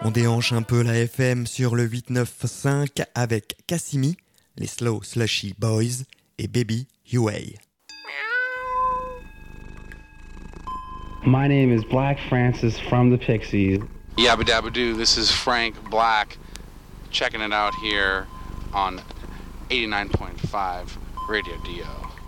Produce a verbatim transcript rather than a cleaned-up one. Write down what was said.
On déhanche un peu la F M sur le huit neuf cinq avec Cassimi, les Slow Slushy Boys et Baby U A. My name is Black Francis from the Pixies. Yabba dabba doo, this is Frank Black, checking it out here on eighty-nine point five Radio D O.